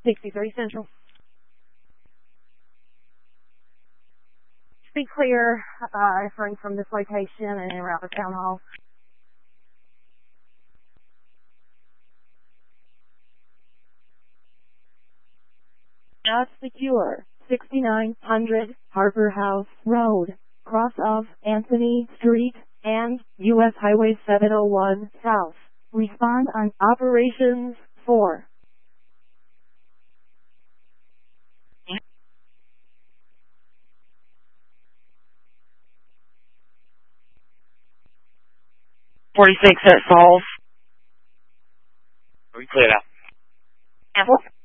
63 Central. Speak clear, referring from this location and around the town hall. Not secure. 6900 Harper House Road, cross of Anthony Street and U.S. Highway 701 South. Respond on Operations 4. .46 at Falls. We cleared out. Apple.